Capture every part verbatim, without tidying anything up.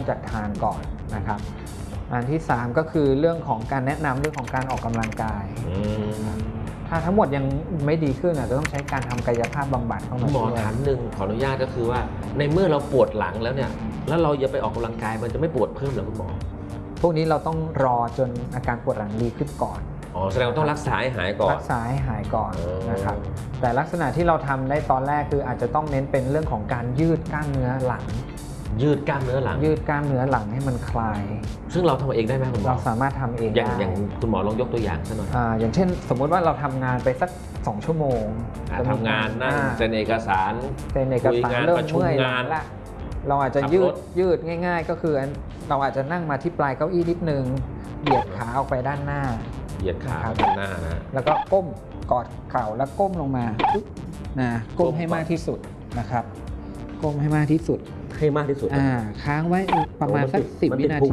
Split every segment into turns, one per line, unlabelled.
จากทานก่อนนะครับอันที่สามก็คือเรื่องของการแนะนำเรื่องของการออกกำลังกายถ้าทั้งหมดยังไม่ดีขึ้นอาจจะต้องใช้การทำกายภาพบำบัดเข้ามาช่วยหมอถามหนึ่งขออนุญาตก็คือว่าในเมื่อเราปวดหลังแล้วเนี่ยแล้วเราอย่าไปออกกำลังกายมันจะไม่ปวดเพิ่มหรอคุณหมอพวกนี้เราต้องรอจนอาการปวดหลังดีขึ้นก่อนอ๋อแสดงว่าต้องรักษาให้หายก่อนรักษาให้หายก่อนนะครับแต่ลักษณะที่เราทำได้ตอนแรกคืออาจจะต้องเน้นเป็นเรื่องของการยืดกล้ามเนื้อหลังยืดกล้ามเนื้อหลังยืดกล้ามเนื้อหลังให้มันคลายซึ่งเราทำเองได้ไหมคุณหมอเราสามารถทำเองได้อย่างคุณหมอลองยกตัวอย่างสักหน่อยอ่าอย่างเช่นสมมุติว่าเราทำงานไปสักสองชั่วโมงทำงานนั่งเซ็นเอกสารเซ็นเอกสารเริ่มเมื่อยงานละเราอาจจะยืดยืดง่ายๆก็คือเราอาจจะนั่งมาที่ปลายเก้าอี้นิดนึงเหยียดขาออกไปด้านหน้าเหยียดขาด้านหน้านะแล้วก็ก้มกอดเข่าแล้วก้มลงมานะก้มให้มากที่สุดนะครับก้มให้มากที่สุดให้มากที่สุดอ่าค้างไว้ประมาณสักสิบวินาที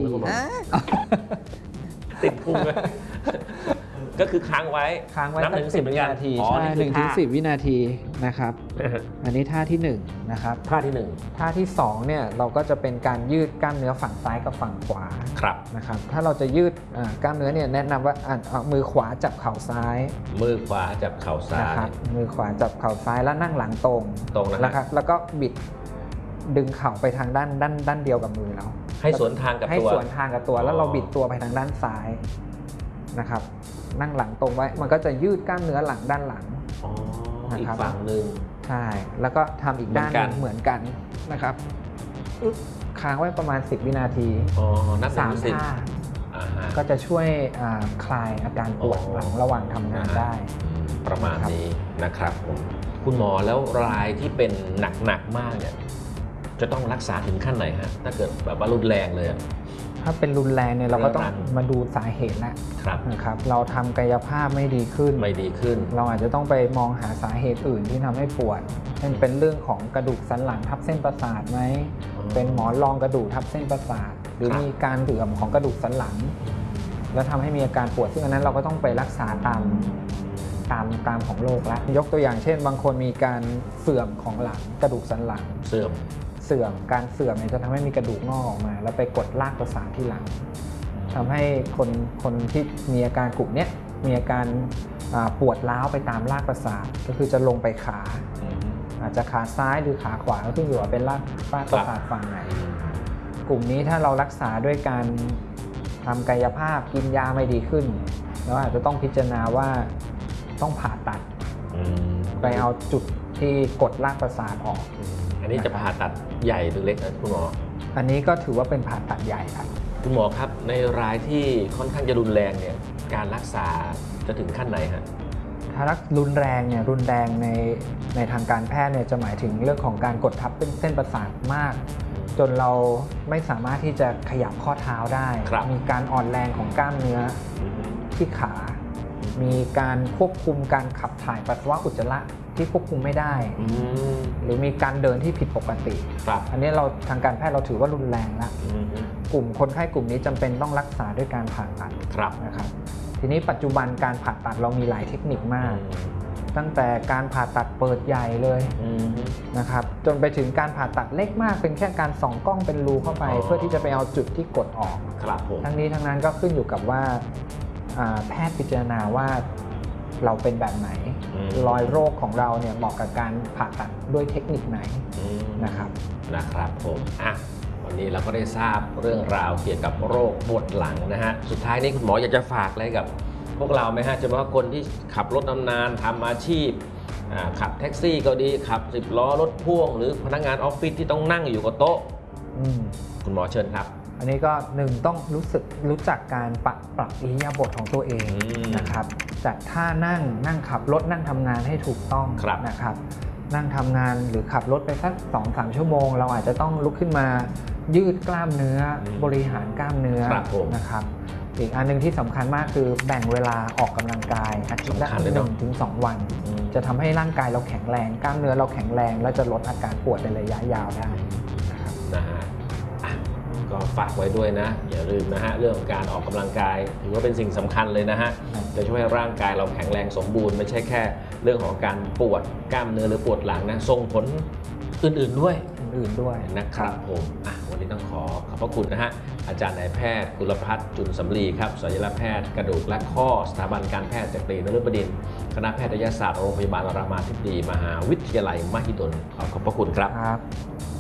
ติดพุงเลยก็คือค้างไว้ค้างไว้สักสิบวินาทีใช่หนึ่งถึงสิบวินาทีนะครับอันนี้ท่าที่หนึ่งนะครับท่าที่หนึ่งท่าที่สองเนี่ยเราก็จะเป็นการยืดกล้ามเนื้อฝั่งซ้ายกับฝั่งขวาครับนะครับถ้าเราจะยืดกล้ามเนื้อเนี่ยแนะนำว่าเอามือขวาจับเข่าซ้ายมือขวาจับเข่าซ้ายนะครับมือขวาจับเข่าซ้ายแล้วนั่งหลังตรงตรงนะครับแล้วก็บิดดึงเข่าไปทางด้านด้านด้านเดียวกับมือเราให้สวนทางกับตัวให้สวนทางกับตัวแล้วเราบิดตัวไปทางด้านซ้ายนะครับนั่งหลังตรงไว้มันก็จะยืดกล้ามเนื้อหลังด้านหลังอีกฝั่งหนึ่งใช่แล้วก็ทำอีกด้านเหมือนกันนะครับค้างไว้ประมาณสิบวินาทีสามท่าก็จะช่วยคลายอาการปวดหลังระหว่างทำงานได้ประมาณนี้นะครับคุณหมอแล้วรายที่เป็นหนักๆมากเนี่ยจะต้องรักษาถึงขั้นไหนฮะถ้าเกิดแบบว่ารุนแรงเลยถ้าเป็นรุนแรงเนี่ยเราก็ต้องมาดูสาเหตุแล้วนะครับเราทำกายภาพไม่ดีขึ้นไม่ดีขึ้นเราอาจจะต้องไปมองหาสาเหตุอื่นที่ทำให้ปวดเช่นเป็นเรื่องของกระดูกสันหลังทับเส้นประสาทไหมเป็นหมอนรองกระดูกทับเส้นประสาทหรือมีการเสื่อมของกระดูกสันหลังแล้วทำให้มีอาการปวดซึ่งอันนั้นเราก็ต้องไปรักษาตามตามตามของโรคแล้วยกตัวอย่างเช่นบางคนมีการเสื่อมของหลังกระดูกสันหลังเสื่อมเสื่อมการเสื่อมเนี่ยจะทำให้มีกระดูกงอกออกมาแล้วไปกดลากประสาทที่หลังทำให้คนคนที่มีอาการกลุ่มนี้มีอาการปวดร้าวไปตามลากประสาทก็คือจะลงไปขาอาจจะขาซ้ายหรือขาขวาก็ขึ้นอยู่ว่าเป็นลากประสาทฝั่งไหนกลุ่มนี้ถ้าเรารักษาด้วยการทำกายภาพกินยาไม่ดีขึ้นแล้วอาจจะต้องพิจารณาว่าต้องผ่าตัดไปเอาจุดที่กดลากประสาทออกอันนี้จะผ่าตัดใหญ่หรือเล็กนะคุณหมออันนี้ก็ถือว่าเป็นผ่าตัดใหญ่ครับคุณหมอครับในรายที่ค่อนข้างจะรุนแรงเนี่ยการรักษาจะถึงขั้นไหนฮะถ้ารักรุนแรงเนี่ยรุนแรงในในทางการแพทย์เนี่ยจะหมายถึงเรื่องของการกดทับเป็นเส้นประสาทมากจนเราไม่สามารถที่จะขยับข้อเท้าได้มีการอ่อนแรงของกล้ามเนื้อที่ขามีการควบคุมการขับถ่ายปัสสาวะอุจจาระที่ควบคุมไม่ได้หรือมีการเดินที่ผิดปกติอันนี้เราทางการแพทย์เราถือว่ารุนแรงแล้วกลุ่มคนไข้กลุ่มนี้จำเป็นต้องรักษาด้วยการผ่าตัดนะครับทีนี้ปัจจุบันการผ่าตัดเรามีหลายเทคนิคมากตั้งแต่การผ่าตัดเปิดใหญ่เลยนะครับจนไปถึงการผ่าตัดเล็กมากเป็นแค่การส่องกล้องเป็นรูเข้าไปเพื่อที่จะไปเอาจุดที่กดออกทั้งนี้ทั้งนั้นก็ขึ้นอยู่กับว่าแพทย์พิจารณาว่าเราเป็นแบบไหนรอยโรคของเราเนี่ยเหมาะกับการผ่าตัดด้วยเทคนิคไหนนะครับนะครับผมอ่ะวันนี้เราก็ได้ทราบเรื่องราวเกี่ยวกับโรคปวดหลังนะฮะสุดท้ายนี้คุณหมออยากจะฝากอะไรกับพวกเราไหมฮะเฉพาะคนที่ขับรถนานๆทำอาชีพขับแท็กซี่ก็ดีขับสิบล้อรถพ่วงหรือพนักงานออฟฟิศที่ต้องนั่งอยู่กับโต๊ะคุณหมอเชิญครับอันนี้ก็หนึ่งต้องรู้สึกรู้จักการปรับปรับอิริยาบถของตัวเองนะครับจัดท่านั่งนั่งขับรถนั่งทำงานให้ถูกต้องนะครับนั่งทำงานหรือขับรถไปสัก สองถึงสาม ชั่วโมงเราอาจจะต้องลุกขึ้นมายืดกล้ามเนื้อบริหารกล้ามเนื้อนะครับอีกอันนึงที่สำคัญมากคือแบ่งเวลาออกกำลังกายอาทิตย์ละหนึ่งถึงสองวันจะทำให้ร่างกายเราแข็งแรงกล้ามเนื้อเราแข็งแรงและจะลดอาการปวดในระยะยาวได้นะครับนะฮะก็ฝากไว้ด้วยนะอย่าลืมนะฮะเรื่องของการออกกำลังกายถือว่าเป็นสิ่งสำคัญเลยนะฮะจะช่วยให้ร่างกายเราแข็งแรงสมบูรณ์ไม่ใช่แค่เรื่องของการปวดกล้ามเนื้อหรือปวดหลังนะส่งผลอื่นๆด้วยอื่นด้วย
นะครับผมวันนี้ต้องขอขอบพระคุณนะฮะอาจารย์นายแพทย์กุลพัฒน์จุลสำลีครับศัลยแพทย์กระดูกและข้อสถาบันการแพทย์จักรีนฤบดินทร์คณะแพทยศาสตร์โรงพยาบาลรามาธิบดีมหาวิทยาลัยมหิดลขอขอบพระคุณครับ